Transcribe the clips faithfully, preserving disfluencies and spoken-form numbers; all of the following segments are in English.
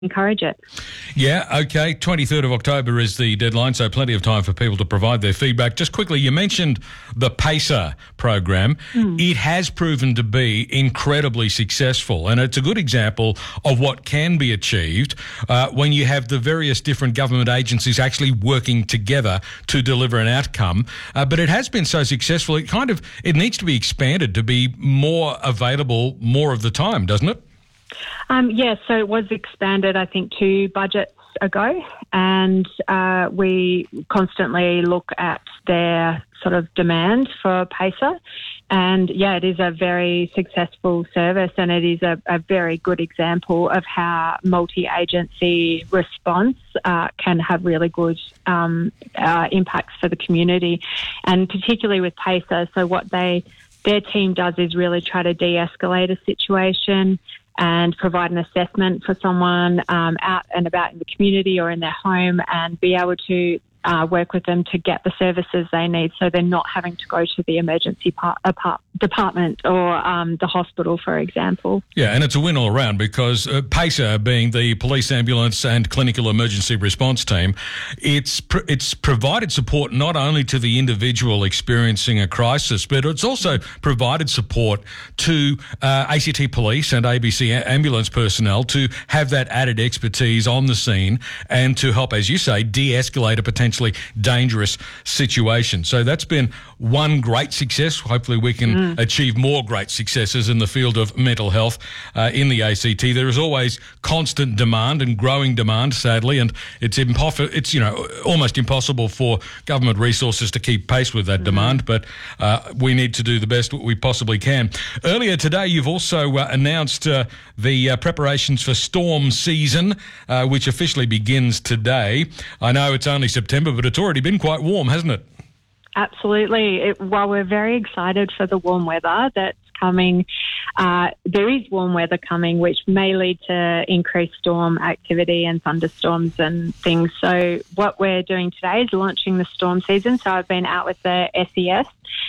encourage it. Yeah, okay. twenty-third of October is the deadline, so plenty of time for people to provide their feedback. Just quickly, you mentioned the PACER program. Mm. It has proven to be incredibly successful, and it's a good example of what can be achieved uh, when you have the various different government agencies actually working together to deliver an outcome. Uh, but it has been so successful, it kind of, it needs to be expanded to be more available more of the time, doesn't it? Um, yes, yeah, so it was expanded, I think, two budgets ago, and uh, we constantly look at their sort of demand for PACER. And, yeah, it is a very successful service, and it is a, a very good example of how multi-agency response uh, can have really good um, uh, impacts for the community, and particularly with PACER. So what they their team does is really try to de-escalate a situation and provide an assessment for someone um, out and about in the community or in their home, and be able to uh, work with them to get the services they need, so they're not having to go to the emergency par- apart- department or um, the hospital, for example. Yeah, and it's a win all around, because uh, PACER, being the police, ambulance and clinical emergency response team, it's pr- it's provided support not only to the individual experiencing a crisis, but it's also provided support to uh, A C T police and A B C ambulance personnel to have that added expertise on the scene and to help, as you say, de-escalate a potentially dangerous situation. So that's been one great success. Hopefully we can mm. achieve more great successes in the field of mental health uh, in the A C T. There is always constant demand and growing demand, sadly, and it's impo- it's you know almost impossible for government resources to keep pace with that mm. demand, but uh, we need to do the best we possibly can. Earlier today, you've also uh, announced uh, the uh, preparations for storm season, uh, which officially begins today. I know it's only September, but it's already been quite warm, hasn't it? Absolutely. It, while we're very excited for the warm weather that's coming, uh, there is warm weather coming, which may lead to increased storm activity and thunderstorms and things. So what we're doing today is launching the storm season. So I've been out with the S E S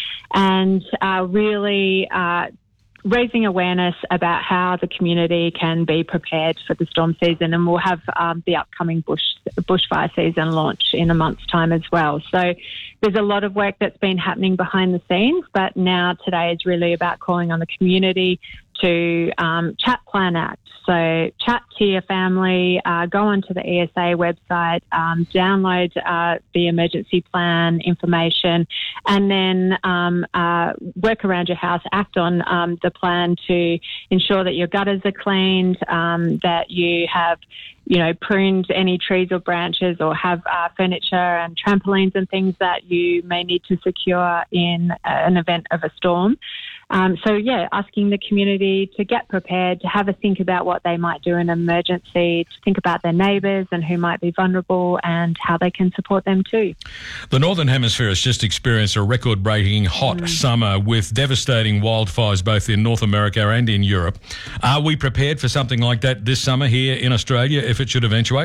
and uh, really uh, raising awareness about how the community can be prepared for the storm season, and we'll have um, the upcoming bush bushfire season launch in a month's time as well. So there's a lot of work that's been happening behind the scenes, but now today is really about calling on the community to um, chat, plan, act. So chat to your family, uh, go onto the E S A website, um, download uh, the emergency plan information, and then um, uh, work around your house, act on um, the plan to ensure that your gutters are cleaned, um, that you have you know, pruned any trees or branches, or have uh, furniture and trampolines and things that you may need to secure in an event of a storm. Um, so, yeah, asking the community to get prepared, to have a think about what they might do in an emergency, to think about their neighbours and who might be vulnerable and how they can support them too. The Northern Hemisphere has just experienced a record-breaking hot mm. summer with devastating wildfires both in North America and in Europe. Are we prepared for something like that this summer here in Australia if it should eventuate?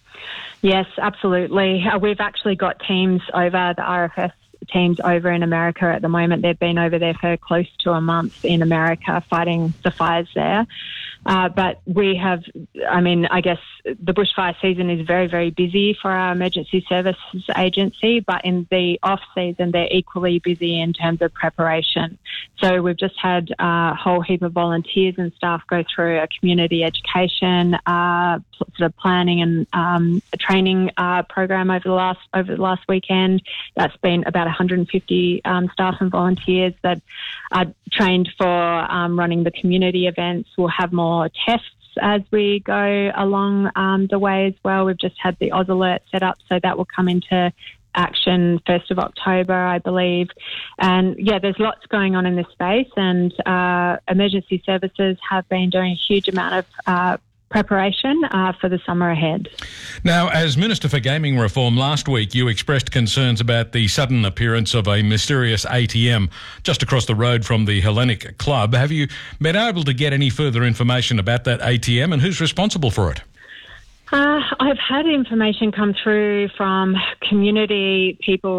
Yes, absolutely. Uh, we've actually got teams over, the R F S teams over in America at the moment. They've been over there for close to a month in America fighting the fires there. Uh, but we have, I mean, I guess the bushfire season is very, very busy for our emergency services agency, but in the off-season, they're equally busy in terms of preparation. So we've just had a whole heap of volunteers and staff go through a community education, uh, sort of planning and um, a training uh, program over the last over the last weekend. That's been about one hundred fifty um, staff and volunteers that are trained for um, running the community events. We'll have more tests as we go along um, the way as well. We've just had the Oz Alert set up, so that will come into action first of October, I believe. And, yeah, there's lots going on in this space, and uh, emergency services have been doing a huge amount of uh, preparation uh, for the summer ahead. Now, as Minister for Gaming Reform last week, you expressed concerns about the sudden appearance of a mysterious A T M just across the road from the Hellenic Club. Have you been able to get any further information about that A T M and who's responsible for it? Uh, I've had information come through from community people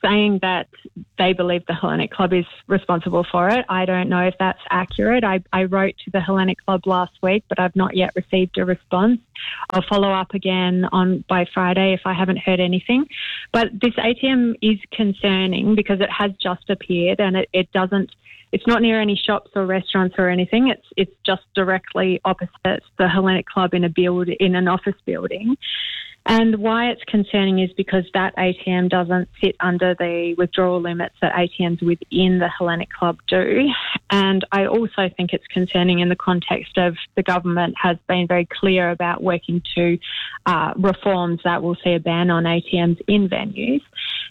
saying that they believe the Hellenic Club is responsible for it. I don't know if that's accurate. I, I wrote to the Hellenic Club last week, but I've not yet received a response. I'll follow up again on by Friday if I haven't heard anything. But this A T M is concerning because it has just appeared and it, it doesn't, it's not near any shops or restaurants or anything. It's it's just directly opposite the Hellenic Club in a build in an office building. And why it's concerning is because that A T M doesn't sit under the withdrawal limits that A T Ms within the Hellenic Club do. And I also think it's concerning in the context of the government has been very clear about working to uh, reforms that will see a ban on A T Ms in venues.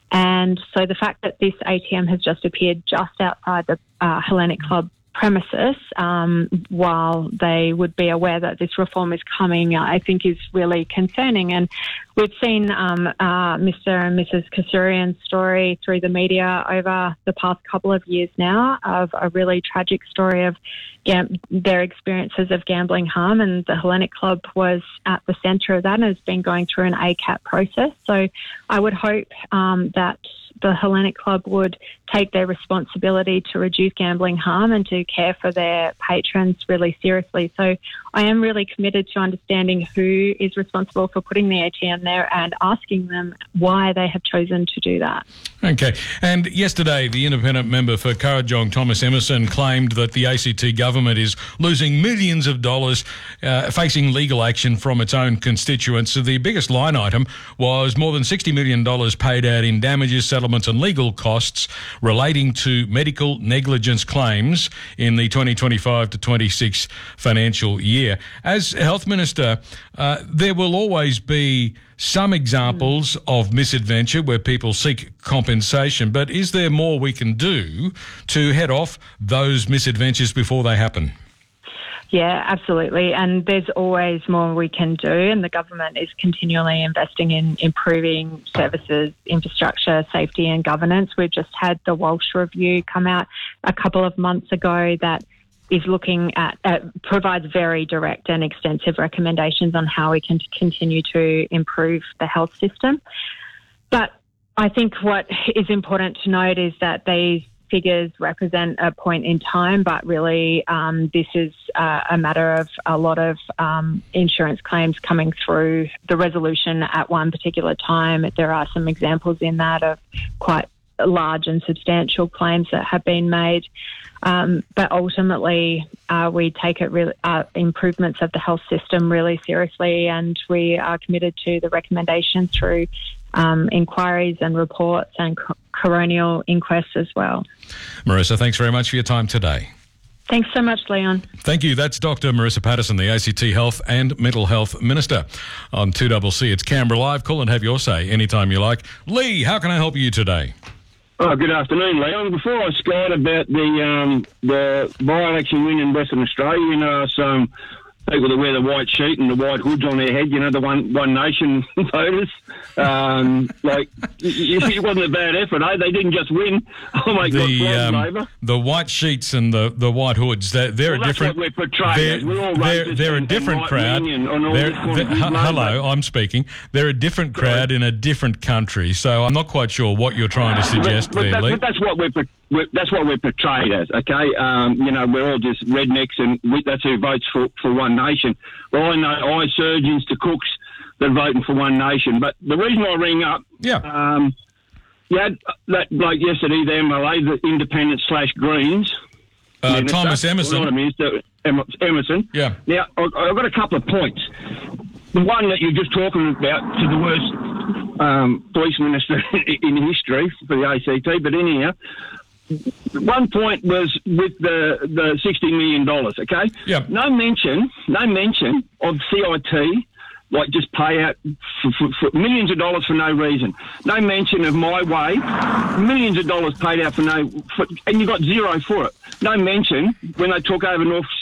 And so the fact that this A T M has just appeared just outside the uh, Hellenic Club premises, um, while they would be aware that this reform is coming, I think is really concerning. And we've seen um, uh, Mister and Missus Kasurian's story through the media over the past couple of years now of a really tragic story of gam- their experiences of gambling harm, and the Hellenic Club was at the centre of that and has been going through an A C A P process. So I would hope um, that the Hellenic Club would take their responsibility to reduce gambling harm and to care for their patrons really seriously. So I am really committed to understanding who is responsible for putting the A T M there and asking them why they have chosen to do that. Okay. And yesterday, the independent member for Kurrajong, Thomas Emerson, claimed that the A C T government is losing millions of dollars uh, facing legal action from its own constituents. So the biggest line item was more than sixty million dollars paid out in damages, settlements and legal costs relating to medical negligence claims in the twenty twenty-five to twenty-six financial year. As Health Minister, uh, there will always be some examples mm. of misadventure where people seek compensation, but is there more we can do to head off those misadventures before they happen? Yeah, absolutely. And there's always more we can do, and the government is continually investing in improving services, infrastructure, safety and governance. We've just had the Walsh Review come out a couple of months ago that is looking at, uh, provides very direct and extensive recommendations on how we can continue to improve the health system. But I think what is important to note is that these figures represent a point in time, but really um, this is uh, a matter of a lot of um, insurance claims coming through the resolution at one particular time. There are some examples in that of quite large and substantial claims that have been made. Um, but ultimately, uh, we take it really, uh, improvements of the health system really seriously, and we are committed to the recommendations through um, inquiries and reports and co- coronial inquests as well. Marissa, thanks very much for your time today. Thanks so much, Leon. Thank you. That's Doctor Marissa Patterson, the A C T Health and Mental Health Minister. On two C C, it's Canberra Live. Call and have your say anytime you like. Lee, how can I help you today? Oh, good afternoon, Leon. Before I skied about the um, the by-election win in Western Australia, you know, some people that wear the white sheet and the white hoods on their head, you know, the One One Nation voters. Um, like, it wasn't a bad effort, eh? They didn't just win. Oh, my God, the, um, Labor. The white sheets and the, the white hoods, they're, they're well, a different... That's what we're portraying. They're, we're all they're, they're and, a different crowd. And all they're, this they're, hello, I'm speaking. They're a different crowd in a different country, so I'm not quite sure what you're trying to suggest but, but there, that, Lee. But that's what we're... We're, that's what we're portrayed as, okay? Um, you know, we're all just rednecks, and we, that's who votes for, for One Nation. Well, I know eye surgeons to cooks that are voting for One Nation. But the reason I ring up, yeah, um, you had that bloke yesterday, the M L A, the Independent slash Greens. Uh, Minister, Thomas Emerson. Not a minister, Emerson. Yeah. Now, I've got a couple of points. The one that you're just talking about, to the worst um, police minister in history for the A C T, but anyhow, one point was with the the sixty million dollars, okay? Yeah. No mention, no mention of C I T, like just pay out for, for, for millions of dollars for no reason. No mention of My Way, millions of dollars paid out for no, for, and you got zero for it. No mention when they took over North,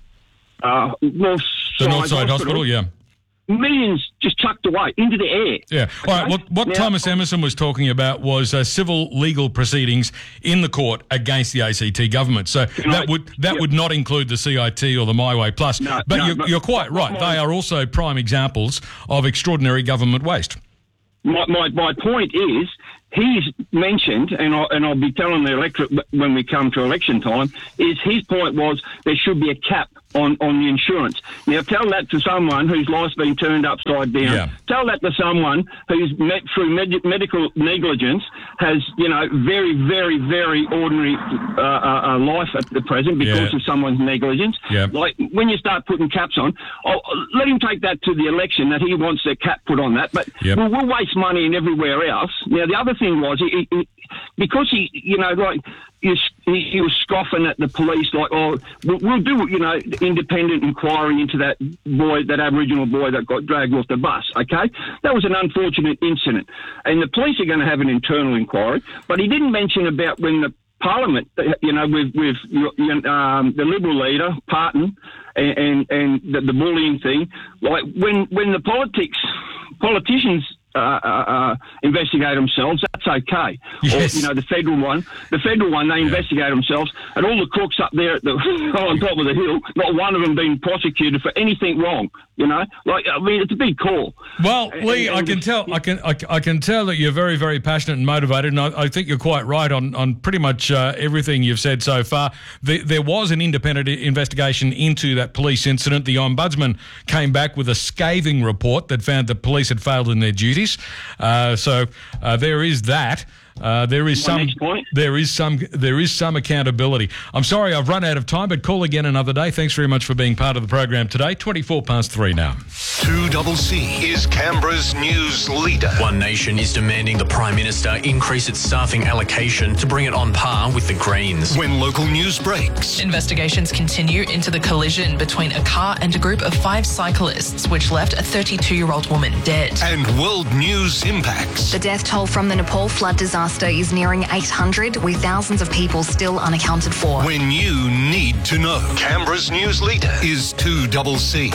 uh, North the Northside Hospital, Hospital yeah. Millions just chucked away into the air. Yeah. Okay? All right. What, what now, Thomas Emerson was talking about was uh, civil legal proceedings in the court against the A C T government. So that I, would that yeah. would not include the C I T or the My Way Plus. No, but, no, you're, but you're quite right. They are also prime examples of extraordinary government waste. my, my, my point is, he's mentioned, and, I, and I'll be telling the electorate when we come to election time, is his point was there should be a cap on, on the insurance. Now, tell that to someone whose life's been turned upside down. Yeah. Tell that to someone who's met through med- medical negligence has, you know, very, very, very ordinary uh, uh, life at the present because Yeah. of someone's negligence. Yeah. Like, when you start putting caps on, I'll, let him take that to the election, that he wants a cap put on that. But Yep. we'll, we'll waste money in everywhere else. Now, the other thing was, he, he, because he, you know, like, he, he was scoffing at the police, like, oh, we'll, we'll do, you know, independent inquiry into that boy, that Aboriginal boy that got dragged off the bus, okay? That was an unfortunate incident. And the police are going to have an internal inquiry, but he didn't mention about when the Parliament, you know, with, with um, the Liberal leader, Parton, and, and, and the, the bullying thing, like, when, when the politics, politicians, Uh, uh, uh, investigate themselves, that's okay. Yes. Or, you know, the federal one, the federal one, they Yeah. investigate themselves, and all the crooks up there at the on top of the hill, not one of them being prosecuted for anything wrong. You know, like, I mean, it's a big call. Well, And- Lee, and- I can tell, I can, I, I can tell that you're very, very passionate and motivated, and I, I think you're quite right on, on pretty much uh, everything you've said so far. The, there was an independent investigation into that police incident. The Ombudsman came back with a scathing report that found the police had failed in their duties. Uh, so uh, there is that. Uh, there is My some. next point. There is some. There is some accountability. I'm sorry, I've run out of time, but call again another day. Thanks very much for being part of the program today. twenty-four past three now. two double C is Canberra's news leader. One Nation is demanding the Prime Minister increase its staffing allocation to bring it on par with the Greens. When local news breaks, Investigations continue into the collision between a car and a group of five cyclists, which left a thirty-two-year-old woman dead. and world news impacts. The death toll from the Nepal flood disaster is nearing eight hundred, with thousands of people still unaccounted for. When you need to know. Canberra's news leader is two double C.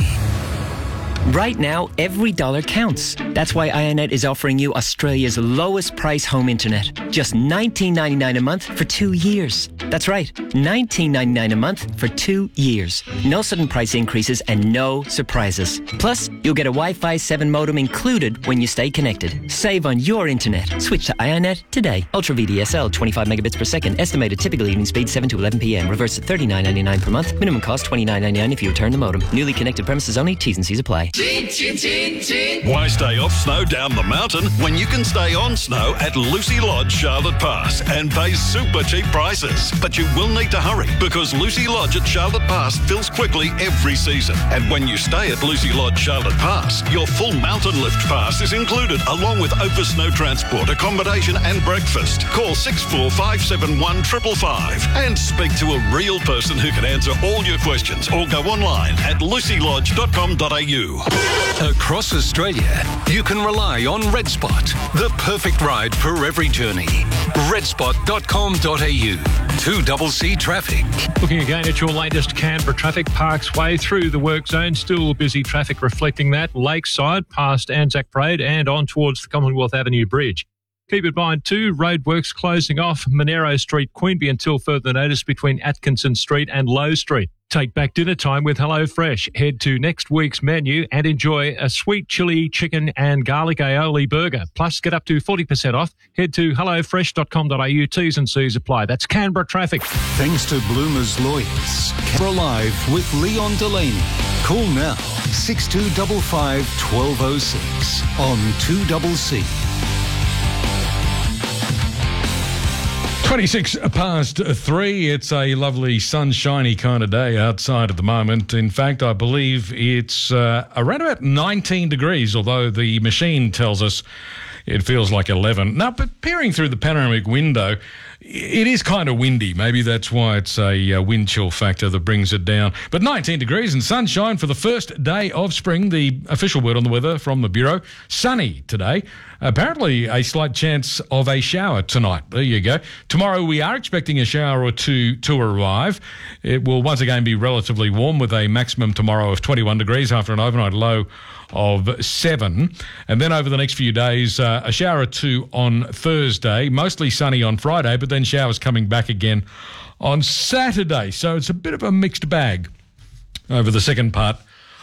Right now, every dollar counts. That's why iiNet is offering you Australia's lowest price home internet. Just nineteen ninety-nine a month for two years. That's right, nineteen ninety-nine a month for two years. No sudden price increases and no surprises. Plus, you'll get a Wi-Fi seven modem included when you stay connected. Save on your internet. Switch to iiNet today. Ultra V D S L, twenty-five megabits per second. Estimated typical evening speed seven to eleven p.m. Reverse at thirty-nine ninety-nine per month. Minimum cost twenty-nine ninety-nine if you return the modem. Newly connected premises only. T's and C's apply. Why stay off snow down the mountain when you can stay on snow at Lucy Lodge, Charlotte Pass, and pay super cheap prices? But you will need to hurry because Lucy Lodge at Charlotte Pass fills quickly every season. And when you stay at Lucy Lodge, Charlotte Pass, your full mountain lift pass is included along with Opus Snow Transport, accommodation and breakfast. Call six four five seven one five five five and speak to a real person who can answer all your questions, or go online at lucy lodge dot com dot a u. Across Australia, you can rely on RedSpot, the perfect ride for every journey. red spot dot com dot a u. two double C traffic. Looking again at your latest Canberra traffic, Parks Way through the work zone, still busy traffic reflecting that. Lakeside past Anzac Parade and on towards the Commonwealth Avenue Bridge. Keep in mind too, roadworks closing off Monero Street, Queanbeyan until further notice between Atkinson Street and Lowe Street. Take back dinner time with HelloFresh. Head to next week's menu and enjoy a sweet chili chicken and garlic aioli burger. Plus, get up to forty percent off. Head to hello fresh dot com dot a u. T's and C's apply. That's Canberra traffic. Thanks to Bloomer's Lawyers. Canberra Live with Leon Delaney. Call now six two five five, one two zero six on two double C. twenty-six past three. It's a lovely sunshiny kind of day outside at the moment. In fact, I believe it's uh, around about nineteen degrees, although the machine tells us it feels like eleven. Now, but peering through the panoramic window, it is kind of windy. Maybe that's why it's a uh, wind chill factor that brings it down. But nineteen degrees and sunshine for the first day of spring. The official word on the weather from the Bureau, sunny today. Apparently a slight chance of a shower tonight. There you go. Tomorrow we are expecting a shower or two to arrive. It will once again be relatively warm with a maximum tomorrow of twenty-one degrees after an overnight low of seven. And then over the next few days, uh, a shower or two on Thursday, mostly sunny on Friday, but then showers coming back again on Saturday. So it's a bit of a mixed bag over the second part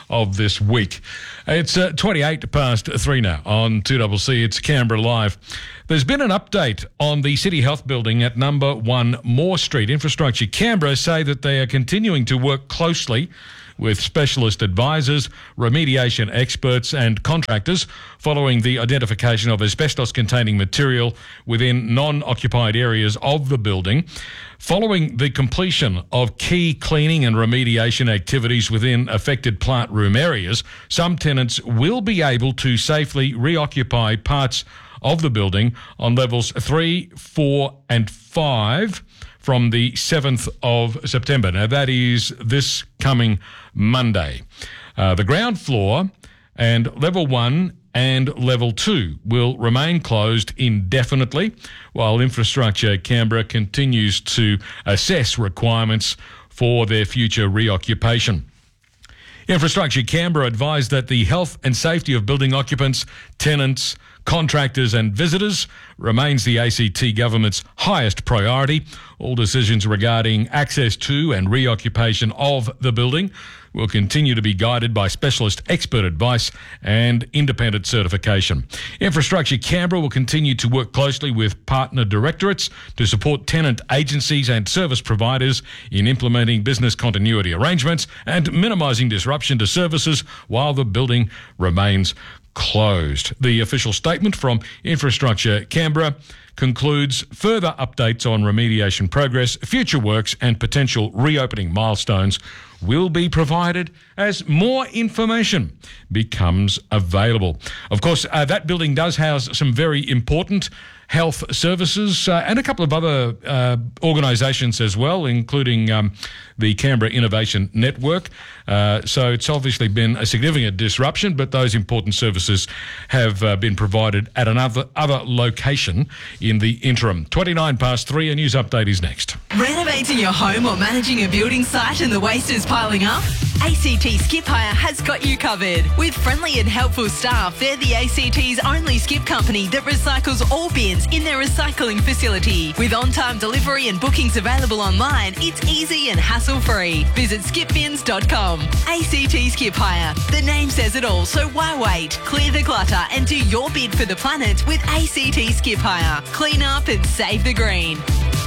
of this week. It's uh, twenty-eight past three now on two C C. It's Canberra Live. There's been an update on the City Health building at number one Moore Street. Infrastructure Canberra say that they are continuing to work closely with specialist advisors, remediation experts and contractors following the identification of asbestos-containing material within non-occupied areas of the building. Following the completion of key cleaning and remediation activities within affected plant room areas, some tenants will be able to safely reoccupy parts of the building on levels three, four and five from the seventh of September. Now, that is this coming Monday. Uh, the ground floor and level one and level two will remain closed indefinitely, while Infrastructure Canberra continues to assess requirements for their future reoccupation. Infrastructure Canberra advised that the health and safety of building occupants, tenants, contractors and visitors remains the A C T government's highest priority. All decisions regarding access to and reoccupation of the building will continue to be guided by specialist expert advice and independent certification. Infrastructure Canberra will continue to work closely with partner directorates to support tenant agencies and service providers in implementing business continuity arrangements and minimising disruption to services while the building remains closed. The official statement from Infrastructure Canberra concludes further updates on remediation progress, future works and potential reopening milestones will be provided as more information becomes available. Of course, uh, that building does house some very important health services uh, and a couple of other uh, organisations as well, including um, the Canberra Innovation Network. Uh, so it's obviously been a significant disruption, but those important services have uh, been provided at another other location in the interim. twenty-nine past three, a news update is next. Renovating your home or managing a building site and the waste is piling up? A C T Skip Hire has got you covered. With friendly and helpful staff, they're the A C T's only skip company that recycles all bins in their recycling facility. With on-time delivery and bookings available online, it's easy and hassle-free. Visit skip bins dot com. A C T Skip Hire. The name says it all, so why wait? Clear the clutter and do your bid for the planet with A C T Skip Hire. Clean up and save the green.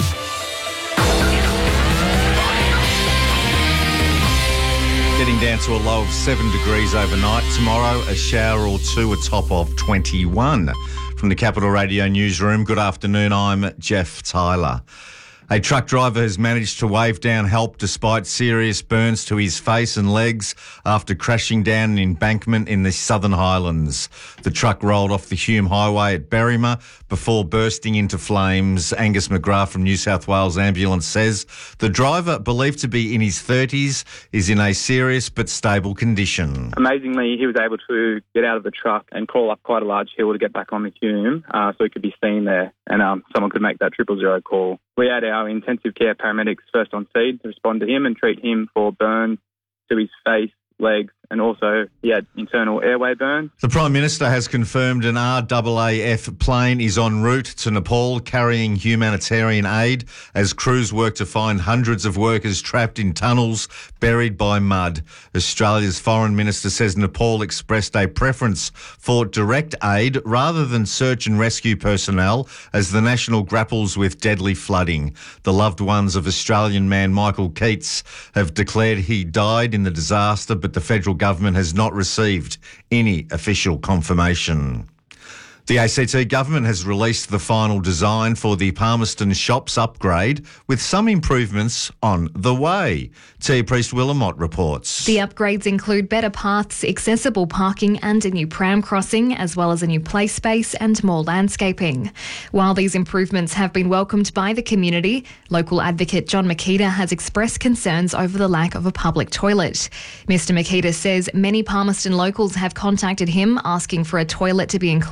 Getting down to a low of seven degrees overnight. Tomorrow, a shower or two, a top of twenty-one. From the Capital Radio Newsroom, good afternoon, I'm Jeff Tyler. A truck driver has managed to wave down help despite serious burns to his face and legs after crashing down an embankment in the Southern Highlands. The truck rolled off the Hume Highway at Berrima before bursting into flames. Angus McGrath from New South Wales Ambulance says the driver, believed to be in his thirties, is in a serious but stable condition. Amazingly, he was able to get out of the truck and crawl up quite a large hill to get back on the Hume, uh, so he could be seen there and um, someone could make that triple zero call. We had our intensive care paramedics first on scene to respond to him and treat him for burns to his face, legs, and also he had internal airway burns. The Prime Minister has confirmed an R A A F plane is en route to Nepal carrying humanitarian aid as crews work to find hundreds of workers trapped in tunnels buried by mud. Australia's Foreign Minister says Nepal expressed a preference for direct aid rather than search and rescue personnel as the national grapples with deadly flooding. The loved ones of Australian man Michael Keats have declared he died in the disaster, but the federal government has not received any official confirmation. The A C T government has released the final design for the Palmerston Shops upgrade with some improvements on the way. Tia Priest-Willamott reports. The upgrades include better paths, accessible parking and a new pram crossing, as well as a new play space and more landscaping. While these improvements have been welcomed by the community, local advocate John Makita has expressed concerns over the lack of a public toilet. Mister Makita says many Palmerston locals have contacted him asking for a toilet to be included,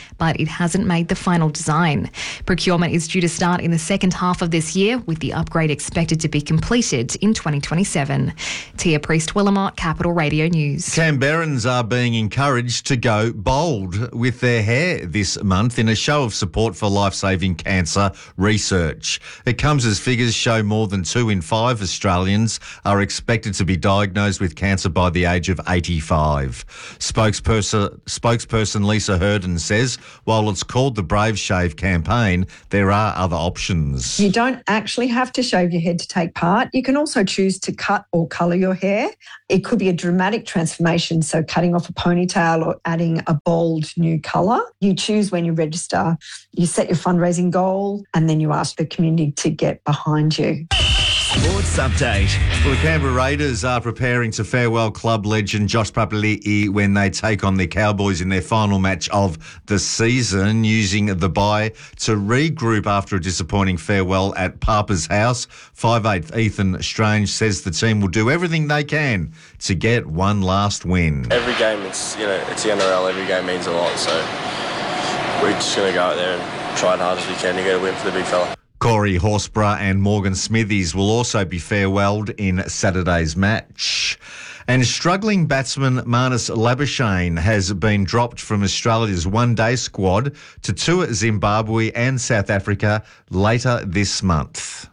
but it hasn't made the final design. Procurement is due to start in the second half of this year, with the upgrade expected to be completed in twenty twenty-seven. Tia Priest-Willamot, Capital Radio News. Canberrans are being encouraged to go bold with their hair this month in a show of support for life-saving cancer research. It comes as figures show more than two in five Australians are expected to be diagnosed with cancer by the age of eighty-five. Spokesperson, spokesperson Lisa Herden says while it's called the Brave Shave campaign, there are other options. You don't actually have to shave your head to take part. You can also choose to cut or colour your hair. It could be a dramatic transformation, so cutting off a ponytail or adding a bold new colour. You choose when you register, you set your fundraising goal, and then you ask the community to get behind you. Sports update. Well, the Canberra Raiders are preparing to farewell club legend Josh Papali'i when they take on the Cowboys in their final match of the season, using the bye to regroup after a disappointing farewell at Papa's house. five eighth Ethan Strange says the team will do everything they can to get one last win. Every game, it's you know it's the N R L. Every game means a lot, so we're just going to go out there and try as hard as we can to get a win for the big fella. Corey Horsburgh and Morgan Smithies will also be farewelled in Saturday's match. And struggling batsman Marnus Labuschagne has been dropped from Australia's one-day squad to tour Zimbabwe and South Africa later this month.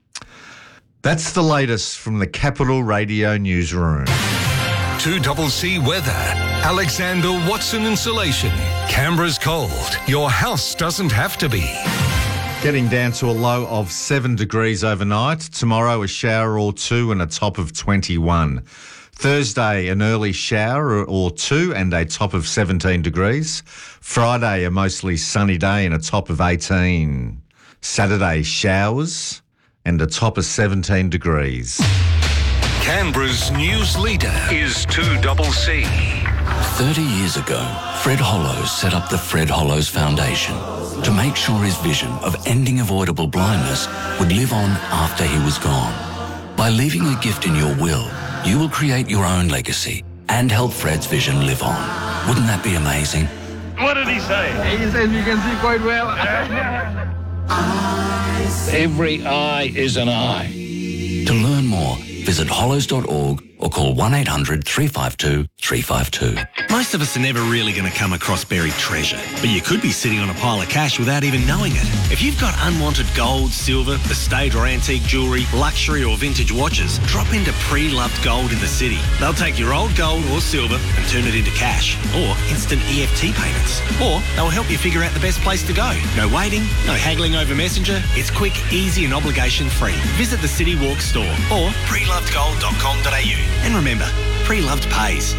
That's the latest from the Capital Radio newsroom. two C C weather. Alexander Watson Insulation. Canberra's cold. Your house doesn't have to be. Getting down to a low of seven degrees overnight. Tomorrow, a shower or two and a top of twenty-one. Thursday, an early shower or two and a top of seventeen degrees. Friday, a mostly sunny day and a top of eighteen. Saturday, showers and a top of seventeen degrees. Canberra's news leader is two C C. thirty years ago, Fred Hollows set up the Fred Hollows Foundation to make sure his vision of ending avoidable blindness would live on after he was gone. By leaving a gift in your will, you will create your own legacy and help Fred's vision live on. Wouldn't that be amazing? What did he say? He says you can see quite well. Every eye is an eye. To learn more, visit hollows dot org or call one eight hundred three five two three five two. Most of us are never really going to come across buried treasure, but you could be sitting on a pile of cash without even knowing it. If you've got unwanted gold, silver, estate or antique jewellery, luxury or vintage watches, drop into Pre-Loved Gold in the city. They'll take your old gold or silver and turn it into cash or instant E F T payments. Or they'll help you figure out the best place to go. No waiting, no haggling over Messenger. It's quick, easy and obligation free. Visit the City Walk store or pre loved gold dot com dot a u. And remember, Pre-Loved pays.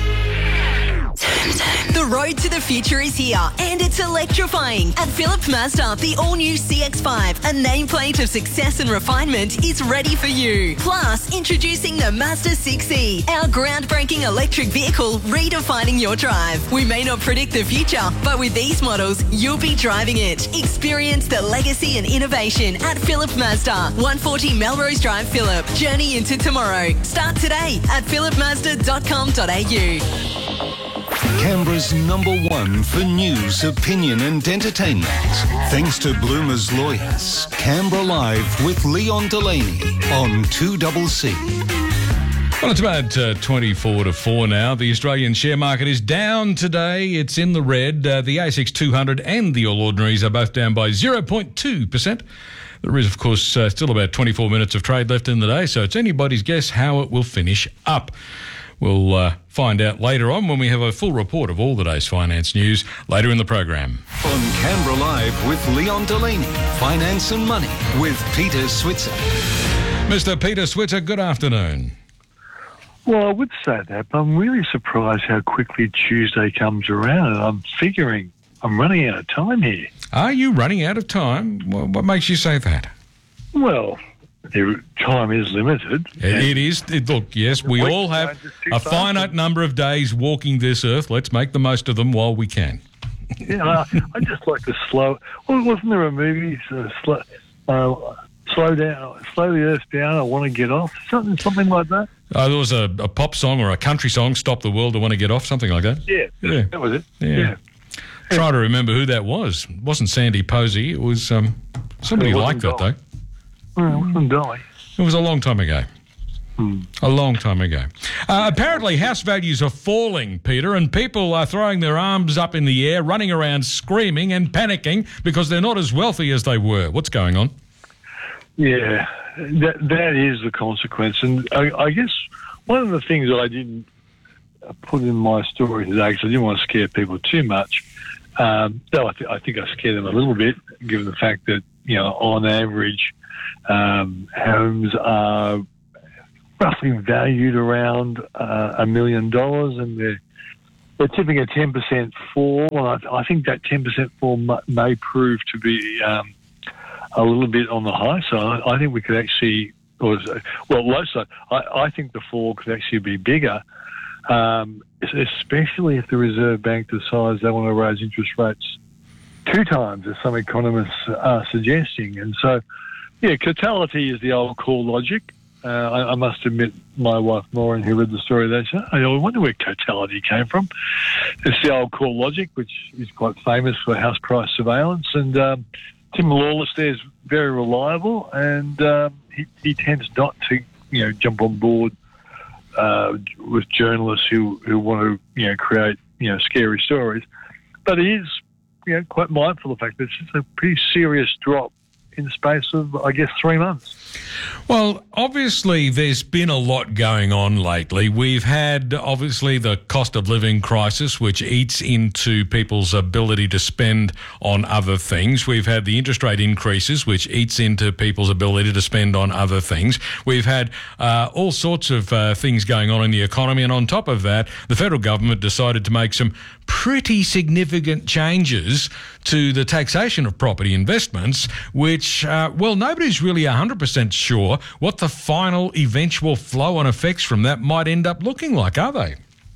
The road to the future is here, and it's electrifying. At Phillip Mazda, the all-new C X five, a nameplate of success and refinement, is ready for you. Plus, introducing the Mazda six E, our groundbreaking electric vehicle redefining your drive. We may not predict the future, but with these models, you'll be driving it. Experience the legacy and innovation at Phillip Mazda, one forty Melrose Drive, Phillip. Journey into tomorrow. Start today at phillip mazda dot com dot a u. Canberra's number one for news, opinion and entertainment. Thanks to Bloomer's Lawyers. Canberra Live with Leon Delaney on two C C. Well, it's about uh, twenty-four to four now. The Australian share market is down today. It's in the red. Uh, the A S X two hundred and the All Ordinaries are both down by zero point two percent. There is, of course, uh, still about twenty-four minutes of trade left in the day, so it's anybody's guess how it will finish up. We'll uh, find out later on when we have a full report of all the day's finance news later in the program. On Canberra Live with Leon Delaney. Finance and Money with Peter Switzer. Mister Peter Switzer, good afternoon. Well, I would say that, but I'm really surprised how quickly Tuesday comes around, and I'm figuring I'm running out of time here. Are you running out of time? What makes you say that? Well, the time is limited. It, it is. It, look, yes, we all have a finite number of days walking this earth. Let's make the most of them while we can. Yeah, I, I just like to slow. Well, wasn't there a movie, uh, slow, uh, slow down, slow the earth down? I want to get off. Something, something like that. Oh, there was a, a pop song or a country song, "Stop the World, I Want to Get Off," something like that. Yeah, yeah, that was it. Yeah. yeah. trying to remember who that was. It wasn't Sandy Posey. It was um, somebody It like wasn't that, Dolly. though. Well, it wasn't Dolly. It was a long time ago. Hmm. A long time ago. Uh, apparently, house values are falling, Peter, and people are throwing their arms up in the air, running around screaming and panicking because they're not as wealthy as they were. What's going on? Yeah, that that is the consequence. And I, I guess one of the things that I didn't put in my story today, because I didn't want to scare people too much, um, though I, th- I think I scared them a little bit, given the fact that, you know, on average, um, homes are roughly valued around uh, a million dollars, and they're, they're tipping a ten percent fall. And I, I think that ten percent fall m- may prove to be um, a little bit on the high side. I think we could actually, or well, low side. I, I think the fall could actually be bigger, um, especially if the Reserve Bank decides they want to raise interest rates two times, as some economists are suggesting. And so, yeah, totality is the old core logic. Uh, I, I must admit, my wife Maureen, who read the story, they said, I wonder where totality came from. It's the old core logic, which is quite famous for house price surveillance. And um, Tim Lawless there is very reliable, and um, he, he tends not to, you know, jump on board uh, with journalists who, who want to, you know, create, you know, scary stories. But he is, you know, quite mindful of the fact that it's a pretty serious drop in the space of, I guess, three months. Well, obviously, there's been a lot going on lately. We've had, obviously, the cost of living crisis, which eats into people's ability to spend on other things. We've had the interest rate increases, which eats into people's ability to spend on other things. We've had uh, all sorts of uh, things going on in the economy. And on top of that, the federal government decided to make some pretty significant changes to the taxation of property investments, which, uh, well, nobody's really one hundred percent sure what the final eventual flow-on effects from that might end up looking like, are they?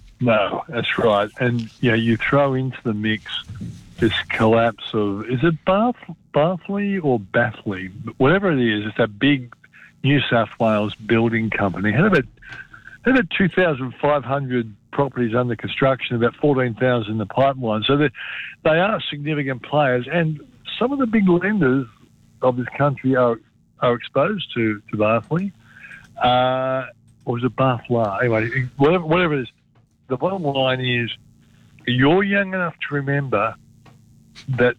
No, that's right. And, you know, you throw into the mix this collapse of, is it Bath, Bathley or Bathley? Whatever it is, it's that big New South Wales building company. Had about, had about two thousand five hundred properties under construction, about fourteen thousand in the pipeline. So they they are significant players, and some of the big lenders of this country are are exposed to, to Bathley. Uh, or is it Bathla? Anyway, whatever, whatever it is, the bottom line is you're young enough to remember that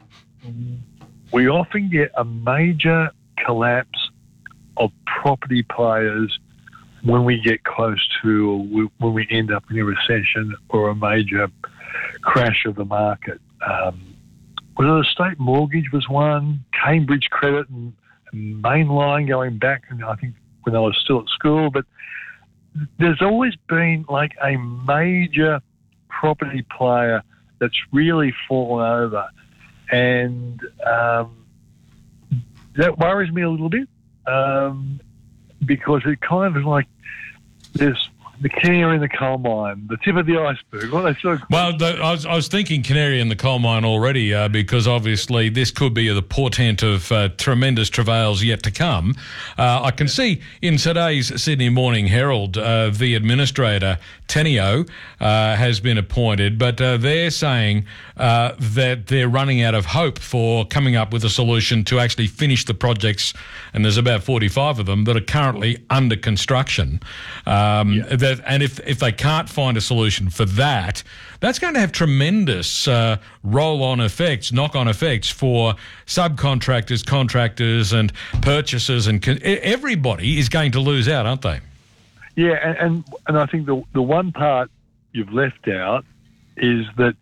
we often get a major collapse of property players when we get close to, or we, when we end up in a recession or a major crash of the market. Um, whether the state mortgage was one, Cambridge Credit and, and Mainline going back, and I think when I was still at school, but there's always been like a major property player that's really fallen over. And um, that worries me a little bit um, because it kind of like there's the canary in the coal mine, the tip of the iceberg. What they sort of well, the, I, was, I was thinking canary in the coal mine already uh, because obviously this could be the portent of uh, tremendous travails yet to come. Uh, I can see in today's Sydney Morning Herald, uh, the administrator, Tenio, uh, has been appointed, but uh, they're saying uh, that they're running out of hope for coming up with a solution to actually finish the projects, and there's about forty-five of them that are currently under construction. Um, yeah. that, and if, if they can't find a solution for that, that's going to have tremendous uh, roll-on effects, knock-on effects for subcontractors, contractors and purchasers, and con- everybody is going to lose out, aren't they? Yeah, and, and and I think the the one part you've left out is that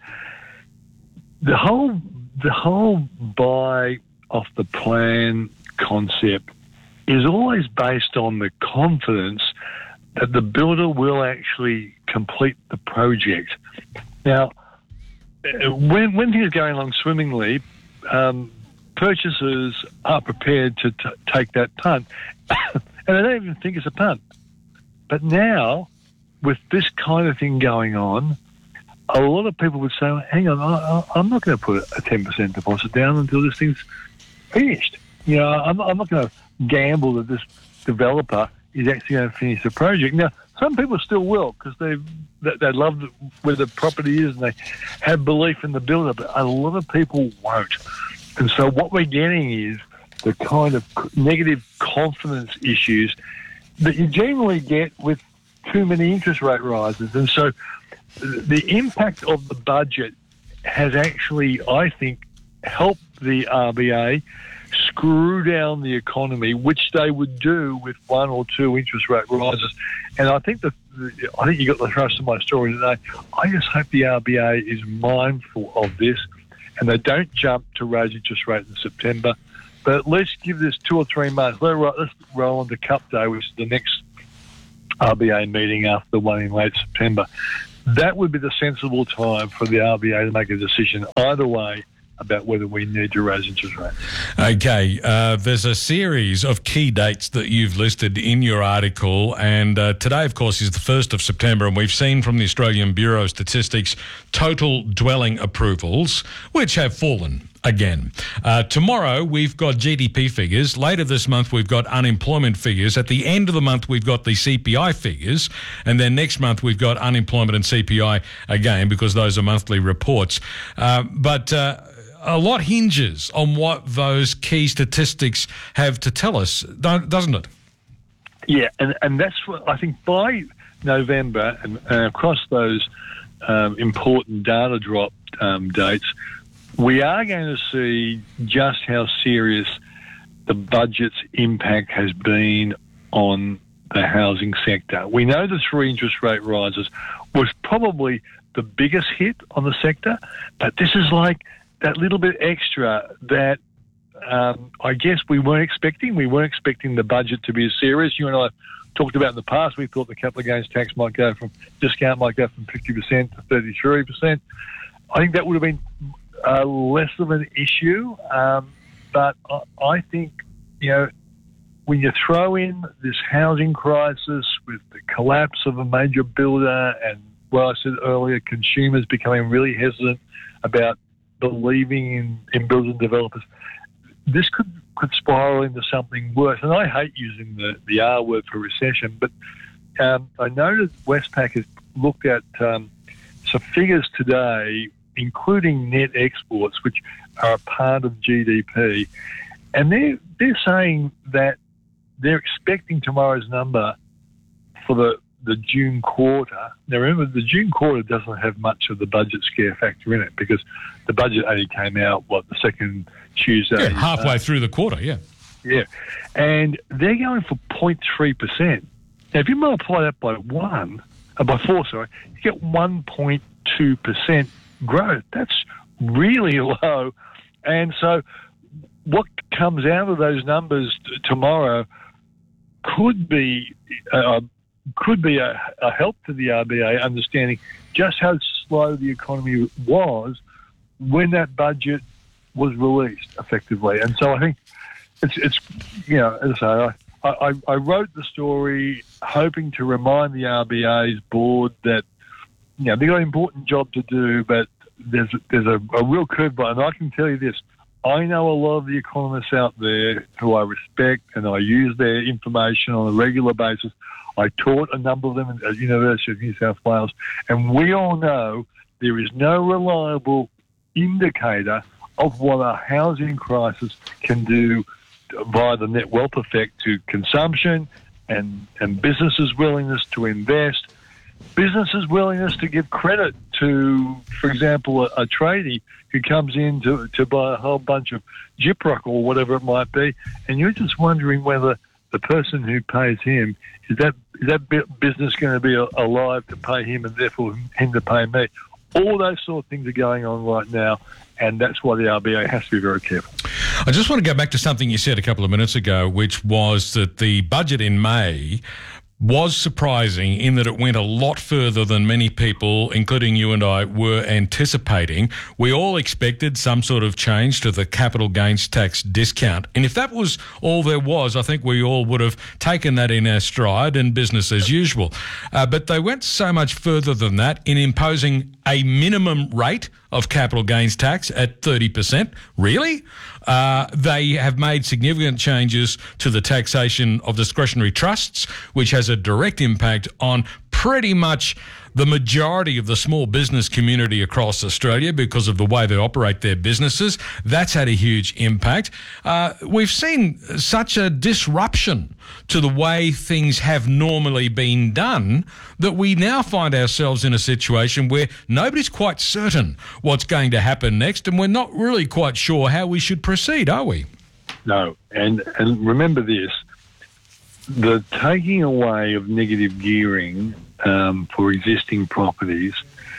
the whole the whole buy off the plan concept is always based on the confidence that the builder will actually complete the project. Now, when when things are going along swimmingly, um, purchasers are prepared to t- take that punt, and they don't even think it's a punt. But now, with this kind of thing going on, a lot of people would say, hang on, I, I'm not going to put a ten percent deposit down until this thing's finished. You know, I'm, I'm not going to gamble that this developer is actually going to finish the project. Now, some people still will because they they love where the property is and they have belief in the builder, but a lot of people won't. And so what we're getting is the kind of negative confidence issues that you generally get with too many interest rate rises. And so the impact of the budget has actually, I think, helped the R B A screw down the economy, which they would do with one or two interest rate rises. And I think that I think you got the thrust of my story today. I just hope the R B A is mindful of this and they don't jump to raise interest rates in September. But at least give this two or three months. Let's roll on to Cup Day, which is the next R B A meeting after the one in late September. That would be the sensible time for the R B A to make a decision either way about whether we need to raise interest rates. Okay, uh, there's a series of key dates that you've listed in your article, and uh, today, of course, is the first of September, and we've seen from the Australian Bureau of Statistics total dwelling approvals, which have fallen again. Uh, tomorrow, we've got G D P figures. Later this month, we've got unemployment figures. At the end of the month, we've got the C P I figures. And then next month, we've got unemployment and C P I again, because those are monthly reports. Uh, but uh, a lot hinges on what those key statistics have to tell us, doesn't it? Yeah, and, and that's what I think by November and, and across those um, important data drop um, dates, we are going to see just how serious the budget's impact has been on the housing sector. We know the three interest rate rises was probably the biggest hit on the sector, but this is like that little bit extra that um, I guess we weren't expecting. We weren't expecting the budget to be as serious. You and I talked about in the past, we thought the capital gains tax might go from, discount might go from fifty percent to thirty-three percent. I think that would have been Uh, less of an issue, um, but I, I think, you know, when you throw in this housing crisis with the collapse of a major builder and, well, I said earlier, consumers becoming really hesitant about believing in, in builders and developers, this could, could spiral into something worse. And I hate using the, the R word for recession, but um, I noted Westpac has looked at um, some figures today, including net exports, which are a part of G D P. And they're, they're saying that they're expecting tomorrow's number for the, the June quarter. Now, remember, the June quarter doesn't have much of the budget scare factor in it because the budget only came out, what, the second Tuesday? Yeah, halfway uh, through the quarter, yeah. Yeah. And they're going for zero point three percent. Now, if you multiply that by one, uh, by four, sorry, you get one point two percent growth. That's really low. And so what comes out of those numbers t- tomorrow could be uh, could be a, a help to the R B A understanding just how slow the economy was when that budget was released effectively. And so I think it's, it's you know, as I say, I, I, I wrote the story hoping to remind the R B A's board that, you know, they've got an important job to do, but there's there's a, a real curveball. And I can tell you this, I know a lot of the economists out there who I respect and I use their information on a regular basis. I taught a number of them at the University of New South Wales, and we all know there is no reliable indicator of what a housing crisis can do via the net wealth effect to consumption and, and businesses' willingness to invest, businesses' willingness to give credit to, for example, a, a tradie who comes in to, to buy a whole bunch of Gyprock or whatever it might be, and you're just wondering whether the person who pays him, is that is that business going to be alive to pay him and therefore him to pay me? All those sort of things are going on right now, and that's why the R B A has to be very careful. I just want to go back to something you said a couple of minutes ago, which was that the budget in May was surprising in that it went a lot further than many people, including you and I, were anticipating. We all expected some sort of change to the capital gains tax discount. And if that was all there was, I think we all would have taken that in our stride and business as usual. Uh, but they went so much further than that in imposing a minimum rate of capital gains tax at thirty percent. Really? Uh, they have made significant changes to the taxation of discretionary trusts, which has a direct impact on pretty much the majority of the small business community across Australia because of the way they operate their businesses. That's had a huge impact. Uh, we've seen such a disruption to the way things have normally been done that we now find ourselves in a situation where nobody's quite certain what's going to happen next, and we're not really quite sure how we should proceed, are we? No, and, and remember this, the taking away of negative gearing um, for existing properties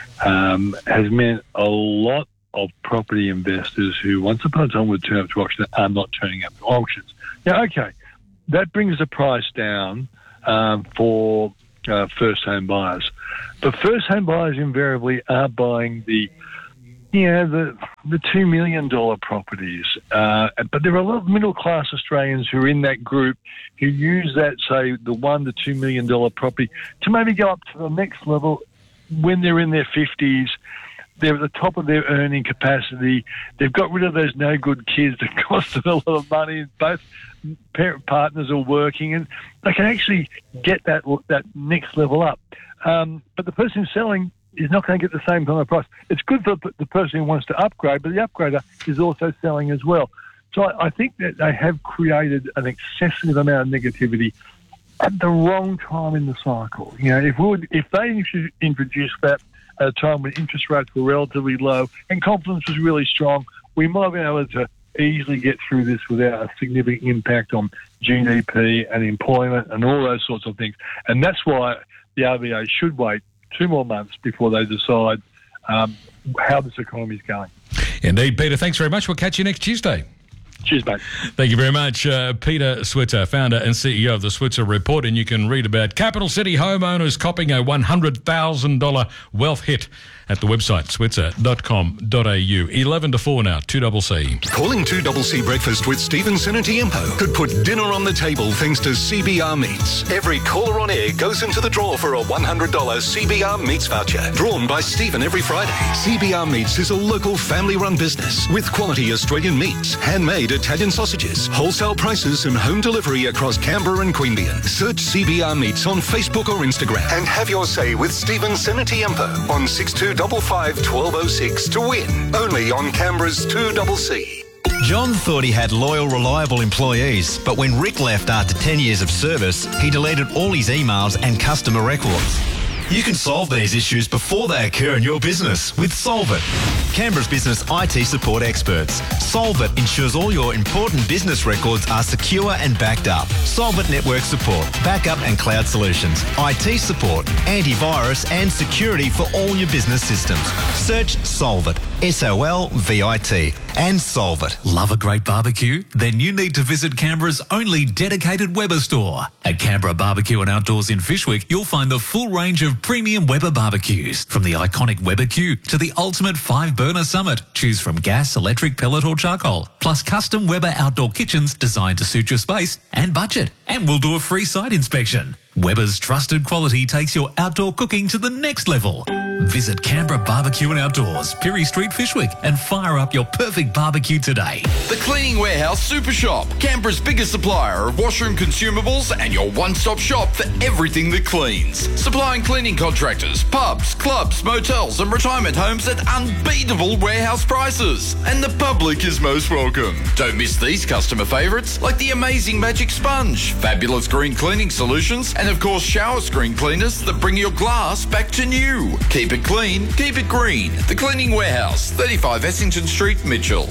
um, has meant a lot of property investors who once upon a time would turn up to auction are not turning up to auctions. Now, okay, that brings the price down um, for uh, first home buyers. But first home buyers invariably are buying the you know, the the two million dollars properties. Uh, but there are a lot of middle-class Australians who are in that group who use that, say, the one to two million dollars property to maybe go up to the next level when they're in their fifties. They're at the top of their earning capacity. They've got rid of those no-good kids that cost them a lot of money. Both parent partners are working, and they can actually get that that next level up. Um, but the person selling is not going to get the same kind of price. It's good for the person who wants to upgrade, but the upgrader is also selling as well. So I, I think that they have created an excessive amount of negativity at the wrong time in the cycle. You know, if we would, if they should introduce that at a time when interest rates were relatively low and confidence was really strong, we might have been able to easily get through this without a significant impact on G D P and employment and all those sorts of things. And that's why the R B A should wait two more months before they decide um, how this economy is going. Indeed, Peter. Thanks very much. We'll catch you next Tuesday. Cheers, mate. Thank you very much. Uh, Peter Switzer, founder and C E O of the Switzer Report, and you can read about capital city homeowners copping a one hundred thousand dollars wealth hit at the website switzer dot com dot a u. eleven to four now, two C C. Calling two C C Breakfast with Stephen Senatiempo could put dinner on the table thanks to C B R Meats. Every caller on air goes into the draw for a one hundred dollars C B R Meats voucher, drawn by Stephen every Friday. C B R Meats is a local family-run business with quality Australian meats, handmade Italian sausages, wholesale prices and home delivery across Canberra and Queanbeyan. Search C B R Meats on Facebook or Instagram and have your say with Stephen Senatiempo on six two five five, one two oh six to win. Only on Canberra's two C C. John thought he had loyal, reliable employees, but when Rick left after ten years of service, he deleted all his emails and customer records. You can solve these issues before they occur in your business with Solvit, Canberra's business I T support experts. Solvit ensures all your important business records are secure and backed up. Solvit network support, backup and cloud solutions, I T support, antivirus and security for all your business systems. Search Solvit, S O L V I T, and Solvit. Love a great barbecue? Then you need to visit Canberra's only dedicated Weber store. At Canberra Barbecue and Outdoors in Fishwick, you'll find the full range of premium Weber barbecues, from the iconic Weber Q to the ultimate five-burner Summit. Choose from gas, electric, pellet or charcoal, plus custom Weber outdoor kitchens designed to suit your space and budget. And we'll do a free site inspection. Weber's trusted quality takes your outdoor cooking to the next level. Visit Canberra Barbecue and Outdoors, Pirie Street, Fishwick, and fire up your perfect barbecue today. The Cleaning Warehouse Super Shop, Canberra's biggest supplier of washroom consumables and your one-stop shop for everything that cleans. Supplying cleaning contractors, pubs, clubs, motels and retirement homes at unbeatable warehouse prices. And the public is most welcome. Don't miss these customer favourites like the amazing Magic Sponge, fabulous green cleaning solutions, and of course shower screen cleaners that bring your glass back to new. Keep it clean, keep it green. The Cleaning Warehouse, thirty-five Essington Street, Mitchell.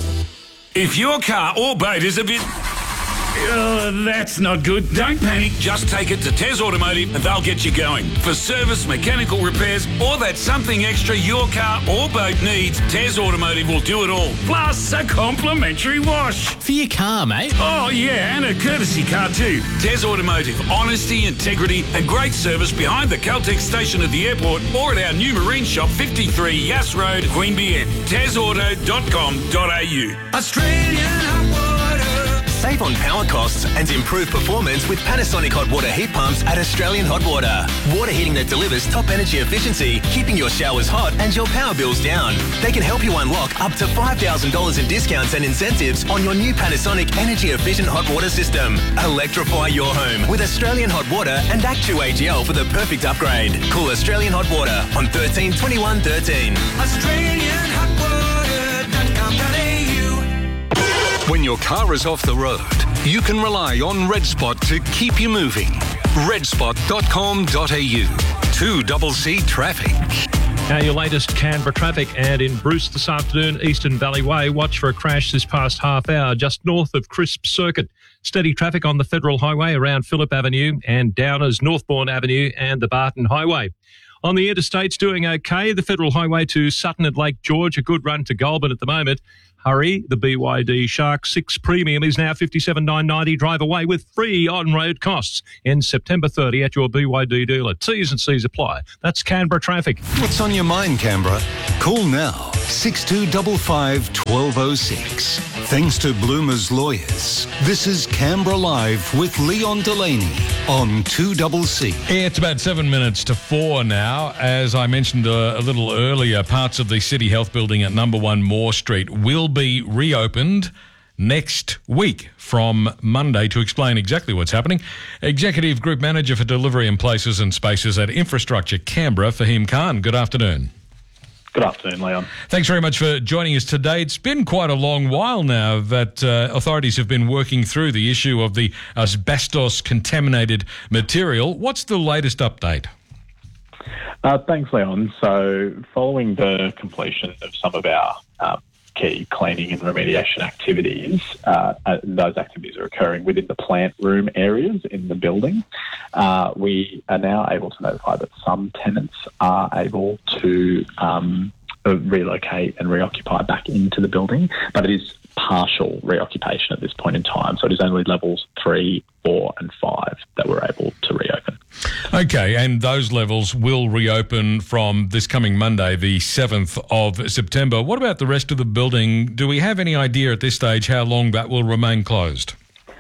If your car or boat is a bit... Uh, that's not good. Don't panic. Just take it to Tez Automotive and they'll get you going. For service, mechanical repairs, or that something extra your car or boat needs, Tez Automotive will do it all. Plus a complimentary wash. For your car, mate. Oh, yeah, and a courtesy car too. Tez Automotive. Honesty, integrity and great service behind the Caltex station at the airport or at our new marine shop, fifty-three Yass Road, Queanbeyan. tez auto dot com dot a u. Australian hot water Save on power costs and improve performance with Panasonic hot water heat pumps at Australian Hot Water. Water heating that delivers top energy efficiency, keeping your showers hot and your power bills down. They can help you unlock up to five thousand dollars in discounts and incentives on your new Panasonic energy efficient hot water system. Electrify your home with Australian Hot Water and Act two A G L for the perfect upgrade. Call Australian Hot Water on thirteen twenty-one thirteen. Australian Hot Water dot com dot a u. When your car is off the road, you can rely on Red Spot to keep you moving. red spot dot com dot a u. two C C Traffic. Now, your latest Canberra traffic, and in Bruce this afternoon, Eastern Valley Way, watch for a crash this past half hour just north of Crisp Circuit. Steady traffic on the Federal Highway around Phillip Avenue and Downers Northbourne Avenue and the Barton Highway. On the interstates, doing okay. The Federal Highway to Sutton and Lake George, a good run to Goulburn at the moment. Hurry, the B Y D Shark six Premium is now fifty-seven thousand nine hundred ninety. Drive away with free on-road costs. Ends September thirtieth at your B Y D dealer. T's and C's apply. That's Canberra traffic. What's on your mind, Canberra? Call now, six two five five, one two zero six. Thanks to Bloomer's Lawyers, this is Canberra Live with Leon Delaney on two C C. It's about seven minutes to four now. As I mentioned a, a little earlier, parts of the City Health Building at number one Moore Street will be reopened next week from Monday. To explain exactly what's happening, Executive Group Manager for Delivery and Places and Spaces at Infrastructure Canberra, Fahim Khan. Good afternoon. Good afternoon, Leon. Thanks very much for joining us today. It's been quite a long while now that uh, authorities have been working through the issue of the asbestos-contaminated material. What's the latest update? Uh, thanks, Leon. So following the completion of some of our uh, key cleaning and remediation activities, uh, uh, those activities are occurring within the plant room areas in the building. Uh, we are now able to notify that some tenants are able to um, relocate and reoccupy back into the building, but it is partial reoccupation at this point in time. So it is only levels three, four and five that we're able to reopen. Okay, and those levels will reopen from this coming Monday, the seventh of September. What about the rest of the building? Do we have any idea at this stage how long that will remain closed?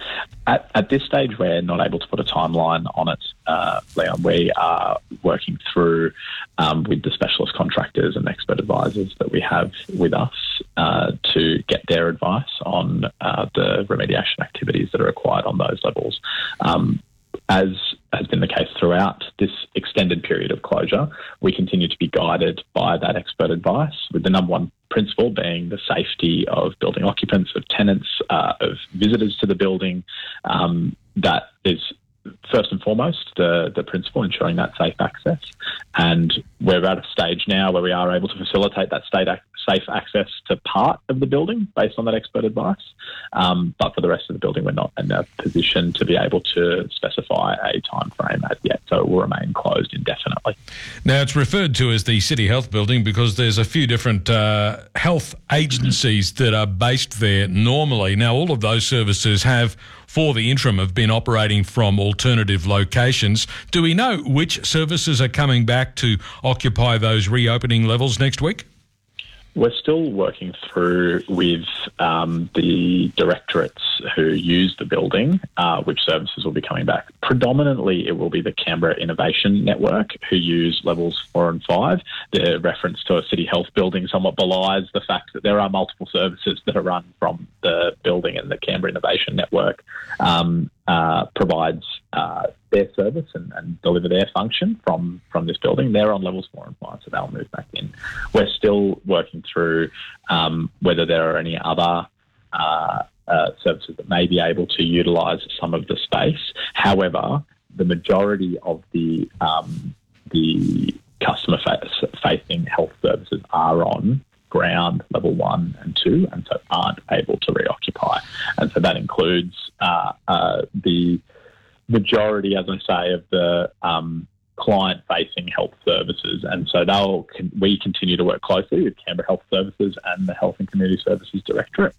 At, at this stage, we're not able to put a timeline on it, uh, Leon. We are working through um, with the specialist contractors and expert advisors that we have with us uh, to get their advice on uh, the remediation activities that are required on those levels. Um, as has been the case throughout this extended period of closure, we continue to be guided by that expert advice, with the number one principle being the safety of building occupants, of tenants, uh, of visitors to the building. Um, that is first and foremost the, the principle, ensuring that safe access. And we're at a stage now where we are able to facilitate that state ac- safe access to part of the building based on that expert advice. Um, but for the rest of the building, we're not in a position to be able to specify a time frame as yet. So it will remain closed indefinitely. Now, it's referred to as the City Health Building because there's a few different uh, health agencies that are based there normally. Now, all of those services have, for the interim, have been operating from alternative locations. Do we know which services are coming back to occupy those reopening levels next week? We're still working through with um, the directorates who use the building, uh, which services will be coming back. Predominantly, it will be the Canberra Innovation Network who use levels four and five. The reference to a City Health Building somewhat belies the fact that there are multiple services that are run from the building, and the Canberra Innovation Network um, uh, provides uh, their service and, and deliver their function from, from this building. They're on levels four and five, so they'll move back in. We're still working through um, whether there are any other uh, uh, services that may be able to utilise some of the space. However, the majority of the um, the customer-facing health services are on ground level one and two, and so aren't able to reoccupy. And so that includes uh, uh, the majority, as I say, of the um, client-facing health services. And so they'll con- we continue to work closely with Canberra Health Services and the Health and Community Services Directorate